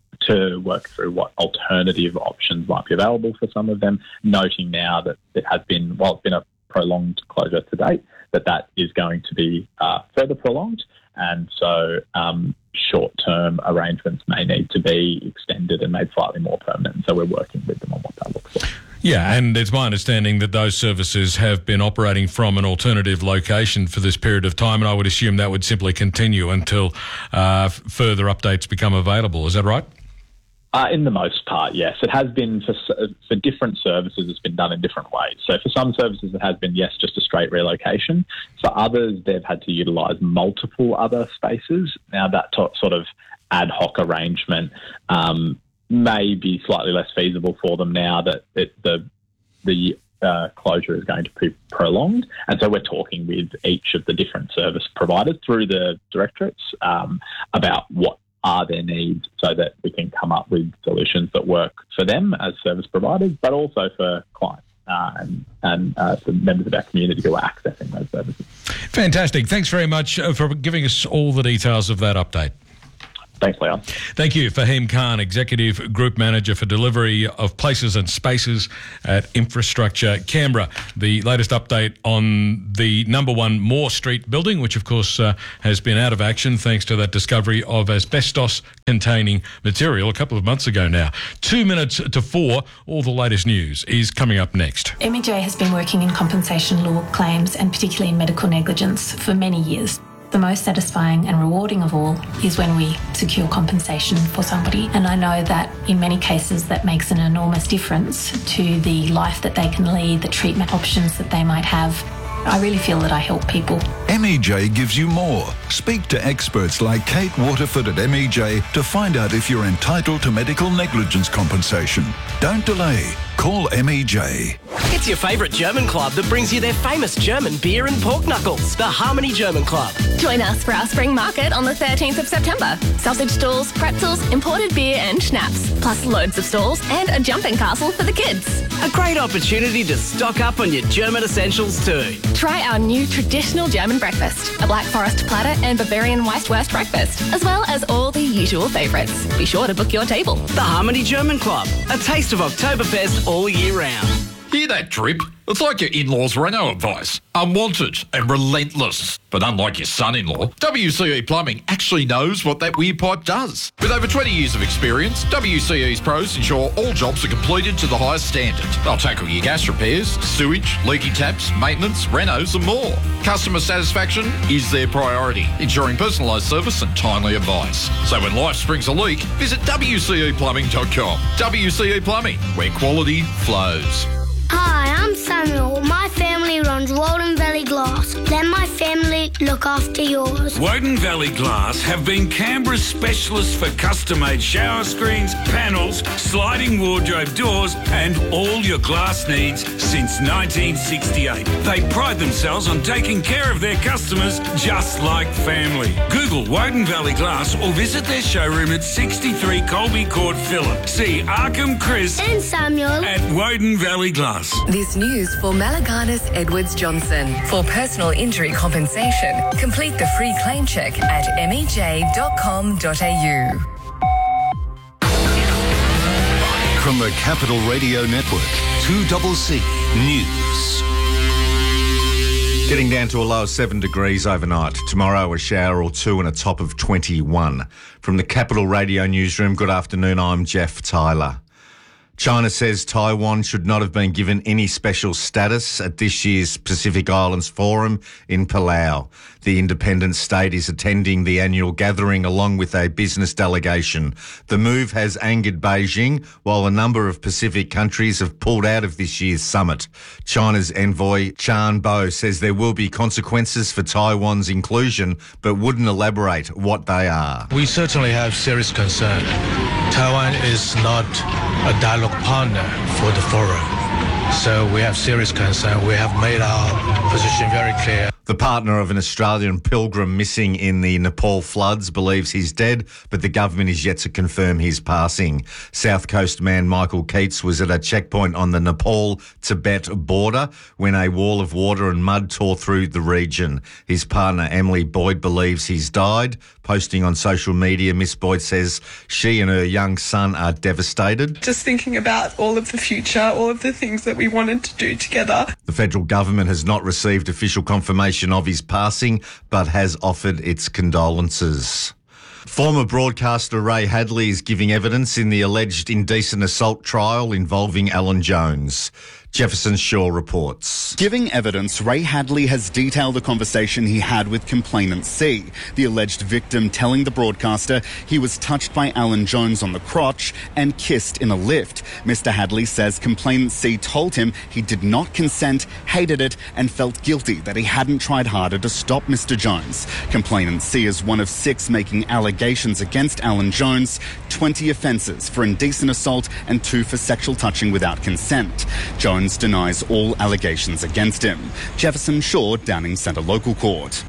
to work through what alternative options might be available for some of them, noting now that it has been, while it's been a prolonged closure to date, that that is going to be uh, further prolonged. And so um, short-term arrangements may need to be extended and made slightly more permanent. So we're working with them on what that looks like. Yeah, and it's my understanding that those services have been operating from an alternative location for this period of time, and I would assume that would simply continue until uh, further updates become available. Is that right? Uh, in the most part, yes. It has been for for different services, it's been done in different ways. So for some services, it has been, yes, just a straight relocation. For others, they've had to utilise multiple other spaces. Now, that to- sort of ad hoc arrangement um, may be slightly less feasible for them now that it, the the uh, closure is going to be prolonged. And so we're talking with each of the different service providers through the directorates um, about what are their needs so that we can come up with solutions that work for them as service providers, but also for clients uh, and, and uh, for members of our community who are accessing those services. Fantastic. Thanks very much for giving us all the details of that update. Thanks, Leon. Thank you, Fahim Khan, Executive Group Manager for Delivery of Places and Spaces at Infrastructure Canberra. The latest update on the number one Moore Street building, which of course uh, has been out of action thanks to that discovery of asbestos-containing material a couple of months ago now. Two minutes to four, all the latest news is coming up next. M E J has been working in compensation law claims and particularly in medical negligence for many years. The most satisfying and rewarding of all is when we secure compensation for somebody. And I know that in many cases that makes an enormous difference to the life that they can lead, the treatment options that they might have. I really feel that I help people. M E J gives you more. Speak to experts like Kate Waterford at M E J to find out if you're entitled to medical negligence compensation. Don't delay. Call M E J. It's your favourite German club that brings you their famous German beer and pork knuckles, the Harmony German Club. Join us for our spring market on the thirteenth of September. Sausage stalls, pretzels, imported beer and schnapps, plus loads of stalls and a jumping castle for the kids. A great opportunity to stock up on your German essentials too. Try our new traditional German breakfast, a Black Forest platter and Bavarian Weisswurst breakfast, as well as all the usual favourites. Be sure to book your table. The Harmony German Club, a taste of Oktoberfest all year round. Hear that drip? It's like your in-laws' Renault advice. Unwanted and relentless. But unlike your son-in-law, W C E Plumbing actually knows what that weir pipe does. With over twenty years of experience, W C E's pros ensure all jobs are completed to the highest standard. They'll tackle your gas repairs, sewage, leaky taps, maintenance, renos and more. Customer satisfaction is their priority, ensuring personalised service and timely advice. So when life springs a leak, visit W C E plumbing dot com. W C E Plumbing, where quality flows. Hi, I'm Samuel. My family runs Walden Valley Glass. Let my family look after yours. Woden Valley Glass have been Canberra's specialists for custom-made shower screens, panels, sliding wardrobe doors and all your glass needs since nineteen sixty-eight. They pride themselves on taking care of their customers just like family. Google Woden Valley Glass or visit their showroom at sixty-three Colby Court, Phillip. See Arkham Chris and Samuel at Woden Valley Glass. This news for Malaganis Edwards Johnson. For personal injury compensation, complete the free claim check at m e j dot com dot a u. From the Capital Radio Network, two C C News. Getting down to a low of seven degrees overnight. Tomorrow a shower or two and a top of twenty-one. From the Capital Radio Newsroom, good afternoon, I'm Jeff Tyler. China says Taiwan should not have been given any special status at this year's Pacific Islands Forum in Palau. The independent state is attending the annual gathering along with a business delegation. The move has angered Beijing, while a number of Pacific countries have pulled out of this year's summit. China's envoy Chan Bo says there will be consequences for Taiwan's inclusion, but wouldn't elaborate what they are. We certainly have serious concern. Taiwan is not a dialogue partner for the forum. So we have serious concern. We have made our position very clear. The partner of an Australian pilgrim missing in the Nepal floods believes he's dead, but the government is yet to confirm his passing. South Coast man Michael Keats was at a checkpoint on the Nepal-Tibet border when a wall of water and mud tore through the region. His partner Emily Boyd believes he's died. Posting on social media, Miss Boyd says she and her young son are devastated. Just thinking about all of the future, all of the things that we wanted to do together. The federal government has not received official confirmation confirmation of his passing, but has offered its condolences. Former broadcaster Ray Hadley is giving evidence in the alleged indecent assault trial involving Alan Jones. Jefferson Shaw reports. Giving evidence, Ray Hadley has detailed a conversation he had with complainant C, the alleged victim, telling the broadcaster he was touched by Alan Jones on the crotch and kissed in a lift. Mister Hadley says complainant C told him he did not consent, hated it and felt guilty that he hadn't tried harder to stop Mister Jones. Complainant C is one of six making allegations against Alan Jones, twenty offences for indecent assault and two for sexual touching without consent. Jones denies all allegations against him. Jefferson Shaw, Downing Centre Local Court.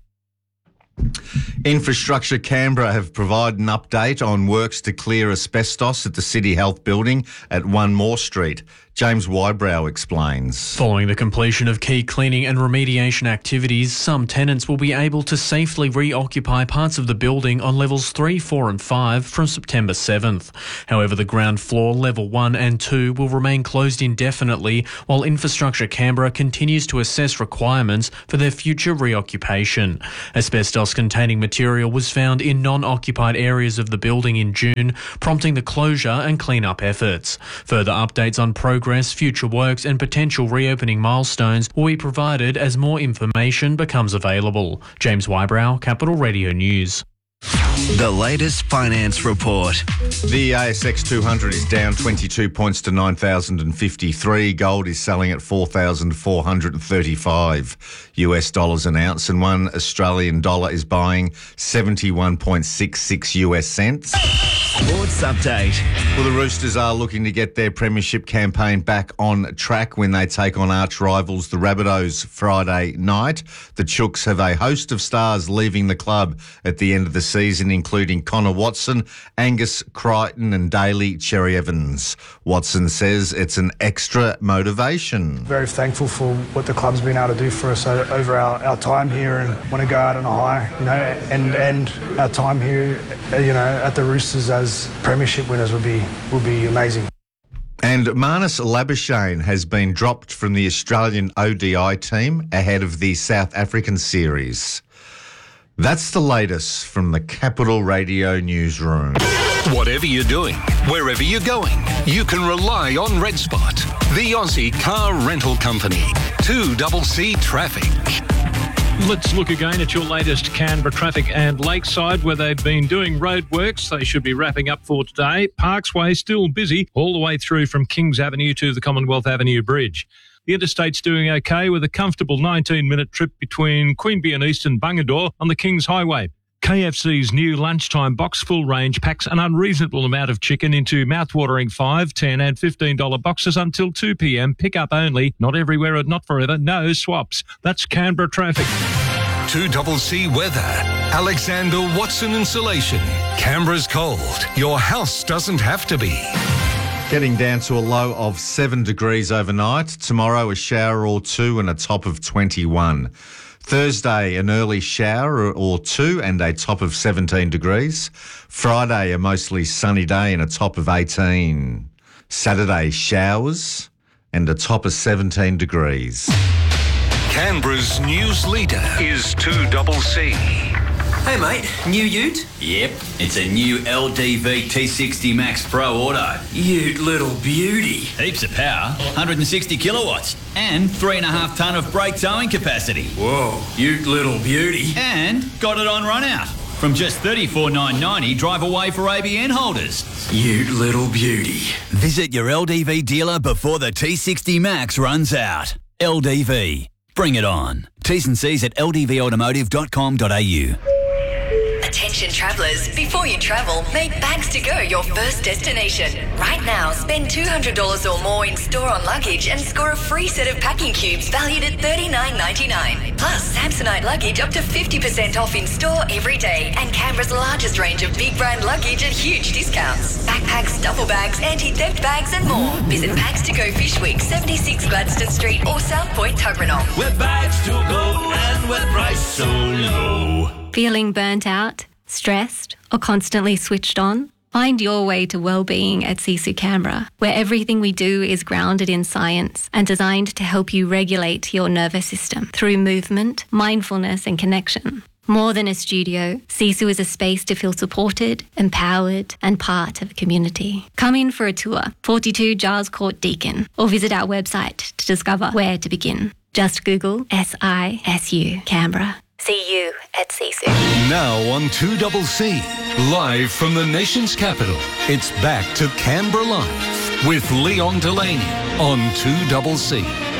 Infrastructure Canberra have provided an update on works to clear asbestos at the City Health Building at One Moore Street. James Wybrow explains. Following the completion of key cleaning and remediation activities, some tenants will be able to safely reoccupy parts of the building on levels three, four and five from September seventh. However, the ground floor, level one and two will remain closed indefinitely while Infrastructure Canberra continues to assess requirements for their future reoccupation. Asbestos-containing material was found in non-occupied areas of the building in June, prompting the closure and clean-up efforts. Further updates on progress, future works and potential reopening milestones will be provided as more information becomes available. James Wybrow, Capital Radio News. The latest finance report. The A S X two hundred is down twenty-two points to nine thousand fifty-three. Gold is selling at four thousand four hundred thirty-five U S dollars an ounce, and one Australian dollar is buying seventy-one point six six U S cents. Sports update. Well, the Roosters are looking to get their premiership campaign back on track when they take on arch rivals the Rabbitohs Friday night. The Chooks have a host of stars leaving the club at the end of the season, including Connor Watson, Angus Crichton and Daly Cherry Evans. Watson says it's an extra motivation. Very thankful for what the club's been able to do for us over our, our time here, and want to go out on a high, you know, and end our time here, you know, at the Roosters as premiership winners would be would be amazing. And Marnus Labuschagne has been dropped from the Australian O D I team ahead of the South African series. That's the latest from the Capital Radio newsroom. Whatever you're doing, wherever you're going, you can rely on Red Spot, the Aussie car rental company. two C C Traffic. Let's look again at your latest Canberra traffic and Lakeside, where they've been doing road works. They should be wrapping up for today. Parksway still busy all the way through from Kings Avenue to the Commonwealth Avenue Bridge. The interstate's doing okay with a comfortable nineteen-minute trip between Queanbeyan and Eastern Bungadore on the Kings Highway. K F C's new lunchtime box full range packs an unreasonable amount of chicken into mouthwatering five, ten and fifteen dollars boxes until two p.m. Pick up only. Not everywhere and not forever. No swaps. That's Canberra traffic. two C C weather. Alexander Watson Insulation. Canberra's cold. Your house doesn't have to be. Getting down to a low of seven degrees overnight. Tomorrow, a shower or two and a top of twenty-one. Thursday, an early shower or two and a top of seventeen degrees. Friday, a mostly sunny day and a top of eighteen. Saturday, showers and a top of seventeen degrees. Canberra's news leader is two C C. Hey mate, new ute? Yep, it's a new L D V T sixty Max Pro Auto. Ute little beauty. Heaps of power, one hundred sixty kilowatts, and three and a half tonne of brake towing capacity. Whoa, ute little beauty. And got it on run out. From just thirty-four thousand nine hundred ninety, drive away for A B N holders. Ute little beauty. Visit your L D V dealer before the T sixty Max runs out. L D V. Bring it on. T's and C's at l d v automotive dot com dot a u. Attention travellers, before you travel, make Bags to Go your first destination. Right now, spend two hundred dollars or more in store on luggage and score a free set of packing cubes valued at thirty-nine ninety-nine. Plus, Samsonite luggage up to fifty percent off in store every day, and Canberra's largest range of big brand luggage at huge discounts. Backpacks, duffel bags, anti-theft bags and more. Visit Bags to Go Fish Week, seventy-six Gladstone Street or South Point Tuggeranong. With Bags to Go and with price so low. Feeling burnt out, stressed, or constantly switched on? Find your way to well-being at Sisu Canberra, where everything we do is grounded in science and designed to help you regulate your nervous system through movement, mindfulness and connection. More than a studio, Sisu is a space to feel supported, empowered and part of a community. Come in for a tour, forty-two Giles Court Deakin, or visit our website to discover where to begin. Just Google S I S U Canberra. See you at Sisu. Now on two C C, live from the nation's capital, it's back to Canberra Live with Leon Delaney on two C C.